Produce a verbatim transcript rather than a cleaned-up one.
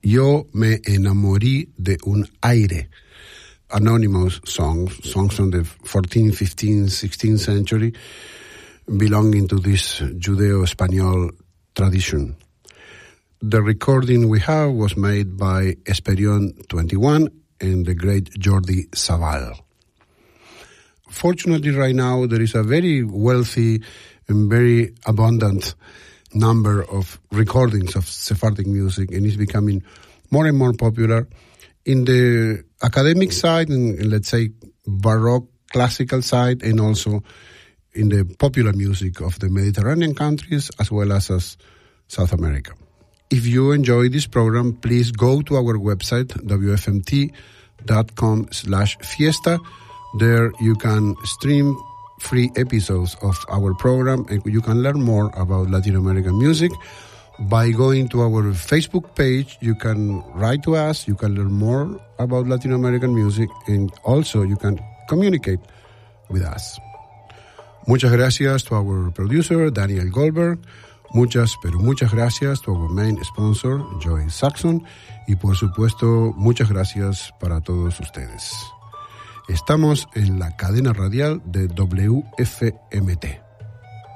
Yo me enamoré de un aire. Anonymous songs, songs from the fourteenth, fifteenth, sixteenth century, belonging to this Judeo-Spanish tradition. The recording we have was made by Esperion twenty-one and the great Jordi Savall. Fortunately, right now, there is a very wealthy and very abundant number of recordings of Sephardic music, and it's becoming more and more popular in the academic side, and, and let's say Baroque classical side, and also in the popular music of the Mediterranean countries as well as, as South America. If you enjoy this program, please go to our website, w f m t dot com slash fiesta. There you can stream free episodes of our program, and you can learn more about Latin American music. By going to our Facebook page, you can write to us, you can learn more about Latin American music, and also you can communicate with us. Muchas gracias to our producer, Daniel Goldberg. Muchas, pero muchas gracias to our main sponsor, Joy Saxon. Y por supuesto, muchas gracias para todos ustedes. Estamos en la cadena radial de W F M T.